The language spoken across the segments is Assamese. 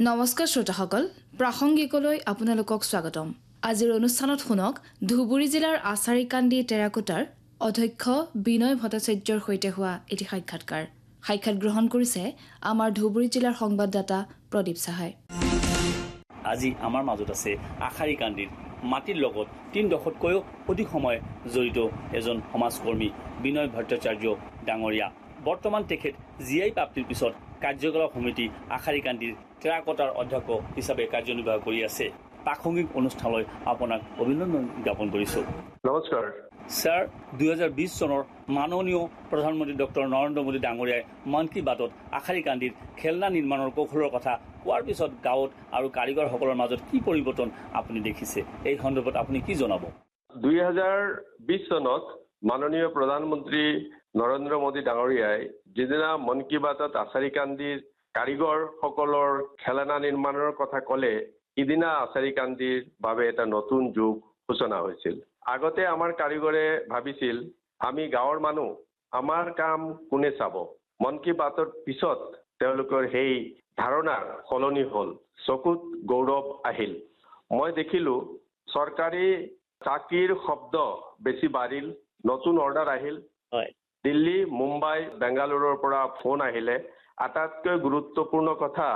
নমস্কাৰ শ্ৰোতাসকল, প্ৰাসংগিকলৈ আপোনালোকক স্বাগতম। আজিৰ অনুষ্ঠানত শুনক ধুবুৰী জিলাৰ আচাৰীকান্দি টেৰাকোটাৰ অধ্যক্ষ বিনয় ভট্টাচাৰ্যৰ সৈতে হোৱা এটি সাক্ষাৎকাৰ। সাক্ষাৎ গ্ৰহণ কৰিছে আমাৰ ধুবুৰী জিলাৰ সংবাদদাতা প্ৰদীপ সাহাই। আজি আমাৰ মাজত আছে আচাৰীকান্দিৰ মাটিৰ লগত ৩ দশকতকৈও অধিক সময় জড়িত এজন সমাজকৰ্মী বিনয় ভট্টাচাৰ্য ডাঙৰীয়া। বৰ্তমান তেখেত জিআই প্ৰাপ্তিৰ পিছত কাৰ্যকলাপ সমিতি আচাৰীকান্দিৰ টেৰাকোটাৰ অধ্যক্ষ হিচাপে কাৰ্যনিৰ্বাহ কৰি আছে। প্ৰাসংগিক অনুষ্ঠানলৈ আপোনাক অভিনন্দন জ্ঞাপন কৰিছোঁ। নমস্কাৰ ছাৰ, 2020 চনৰ মাননীয় প্ৰধানমন্ত্ৰী ডক্টৰ নৰেন্দ্ৰ মোদী ডাঙৰীয়াই মন কী বাতত আচাৰীকান্দিৰ খেলনা নিৰ্মাণৰ কৌশলৰ কথা কোৱাৰ পিছত গাঁৱত আৰু কাৰিকৰসকলৰ মাজত কি পৰিৱৰ্তন আপুনি দেখিছে, এই সন্দৰ্ভত আপুনি কি জনাব? 2020 চনত মাননীয় প্ৰধানমন্ত্ৰী নৰেন্দ্ৰ মোদী ডাঙৰীয়াই যিদিনা মন কী বাতত আচাৰীকান্দিৰ কাৰিকৰসকলৰ খেলনা নিৰ্মাণৰ কথা ক'লে, সিদিনা আচাৰীকান্দিৰ বাবে এটা নতুন যুগ সূচনা হৈছিল। আগতে আমাৰ কাৰিকৰে ভাবিছিল আমি গাঁৱৰ মানুহ, আমাৰ কাম কোনে চাব। মন কী বাতৰ পিছত তেওঁলোকৰ সেই ধাৰণা সলনি হ'ল, চকুত গৌৰৱ আহিল। মই দেখিলোঁ চৰকাৰী চাকৰিৰ শব্দ বেছি বাঢ়িল, নতুন অৰ্ডাৰ আহিল। দিল্লী, মুম্বাই, বেংগালুৰুৰ পৰা ফোন আহিলে। আটাইতকৈ গুৰুত্বপূৰ্ণ কথা,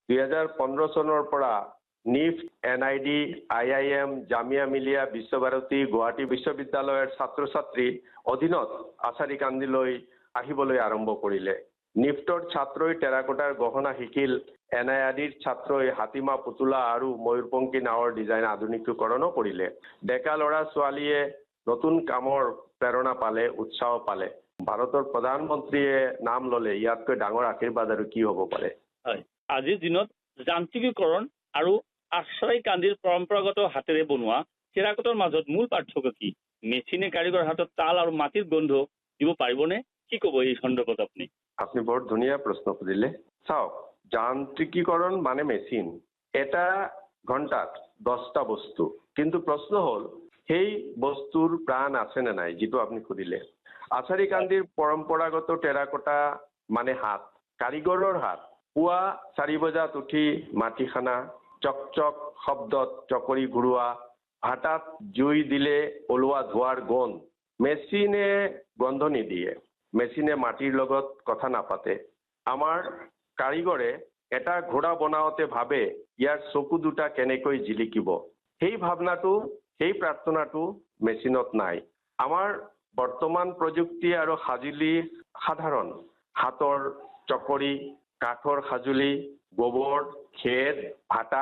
2015 চনৰ পৰা নিফট, NID, IIM, জামিয়া মিলিয়া বিশ্বভাৰতী, গুৱাহাটী বিশ্ববিদ্যালয়ৰ ছাত্ৰ ছাত্ৰী অধীনত আচাৰীকান্দিলৈ আহিবলৈ আৰম্ভ কৰিলে। নিফটৰ ছাত্ৰই টেৰাকোটাৰ গহনা শিকিল, NIDৰ ছাত্ৰই হাতীমা পুতলা আৰু ময়ূৰপংখী নাৱৰ ডিজাইন আধুনিকীকৰণো কৰিলে। ডেকা ল'ৰা ছোৱালীয়ে নতুন কামৰ প্ৰেৰণা পালে, উৎসাহ পালে। ভাৰতৰ প্ৰধানমন্ত্ৰীয়ে নাম ল'লে, ইয়াতকৈ ডাঙৰ আশীৰ্বাদ আৰু কি হ'ব পাৰে। আজিৰ দিনত যান্ত্ৰিকীকৰণ আৰু আচাৰীকান্দিৰ পৰম্পৰাগত হাতেৰে বনোৱা টেৰাকোটাৰ মাজত মূল পাৰ্থক্য কি? মেচিনে কাৰিকৰ হাতত তাল আৰু মাটিৰ গোন্ধ দিব পাৰিবনে? কি ক'ব এই সন্দৰ্ভত আপুনি? আপুনি বৰ ধুনীয়া প্ৰশ্ন সুধিলে। চাওক, যান্ত্ৰিকীকৰণ মানে মেচিন, এটা ঘণ্টাত 10টা বস্তু। কিন্তু প্ৰশ্ন হ'ল সেই বস্তুৰ প্ৰাণ আছে নে নাই, যিটো আপুনি সুধিলে। আচাৰীকান্দিৰ পৰম্পৰাগত টেৰাকোটা মানে হাত, কাৰিকৰৰ হাত। পুৱা 4 বজাত উঠি মাটি খানা, চক চক শব্দত চকৰি ঘূৰোৱা, ভাটাত জুই দিলে ওলোৱা ধোৱাৰ গোন্ধ। মেচিনে গন্ধ নিদিয়ে, মেচিনে মাটিৰ লগত কথা নাপাতে। আমাৰ কাৰিকৰে এটা ঘোঁৰা বনাওঁতে ভাবে ইয়াৰ চকু দুটা কেনেকৈ জিলিকিব। সেই ভাৱনাটো, সেই প্ৰাৰ্থনাটো মেচিনত নাই। আমাৰ বৰ্তমান প্ৰযুক্তি আৰু সঁজুলি সাধাৰণ, হাতৰ চকৰি, কাঠৰ সঁজুলি, গোবৰ, খেৰ, ভাটা।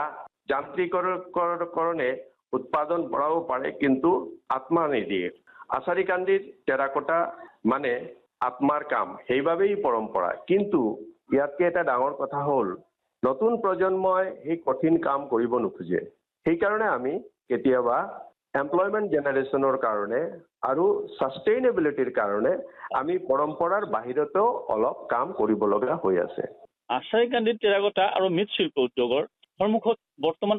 যান্ত্ৰিকৰণে উৎপাদন বঢ়াব পাৰে, কিন্তু আত্মা নিদিয়ে। আচাৰীকান্দিৰ টেৰাকোটা মানে আত্মাৰ কাম, সেইবাবেই পৰম্পৰা। কিন্তু ইয়াতকৈ এটা ডাঙৰ কথা হ'ল, নতুন প্ৰজন্মই সেই কঠিন কাম কৰিব নোখোজে। সেইকাৰণে আমি কেতিয়াবা এমপ্লয়মেণ্ট জেনেৰেশ্যনৰ কাৰণে আৰু ছাষ্টেইনেবিলিটিৰ কাৰণে আমি পৰম্পৰাৰ বাহিৰতেও অলপ কাম কৰিব লগা হৈ আছে। আচাৰীকান্দিৰ টেৰাকোটা আৰু মৃৎশিল্প উদ্যোগৰ সন্মুখত বৰ্তমান